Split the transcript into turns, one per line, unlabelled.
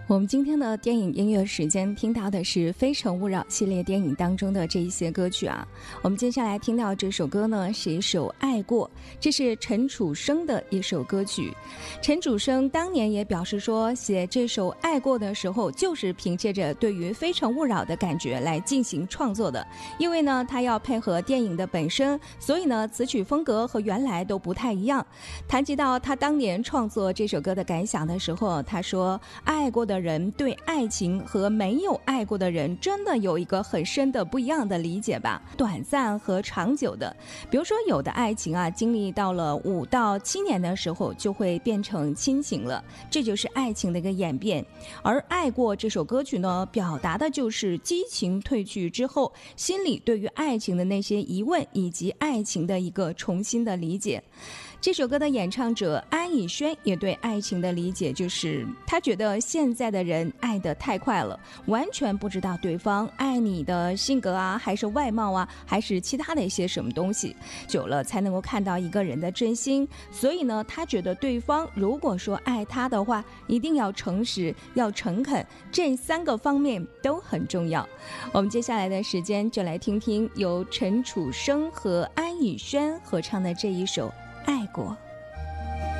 我们今天的电影音乐时间听到的是《非诚勿扰》系列电影当中的这一些歌曲啊。我们接下来听到这首歌呢，是一首《爱过》，这是陈楚生的一首歌曲。陈楚生当年也表示说，写这首《爱过》的时候，就是凭借着对于《非诚勿扰》的感觉来进行创作的。因为呢，他要配合电影的本身，所以呢，词曲风格和原来都不太一样。谈及到他当年创作这首歌的感想的时候，他说：“爱过的人对爱情和没有爱过的人真的有一个很深的不一样的理解吧，短暂和长久的。比如说有的爱情啊，经历到了5到7年的时候就会变成亲情了，这就是爱情的一个演变。而爱过这首歌曲呢，表达的就是激情褪去之后，心里对于爱情的那些疑问，以及爱情的一个重新的理解。这首歌的演唱者安以轩也对爱情的理解就是他觉得现在的人爱得太快了，完全不知道对方爱你的性格啊，还是外貌啊，还是其他的一些什么东西，久了才能够看到一个人的真心。所以呢，他觉得对方如果说爱他的话，一定要诚实，要诚恳，这3个方面都很重要。我们接下来的时间就来听听由陈楚生和安以轩合唱的这一首爱过。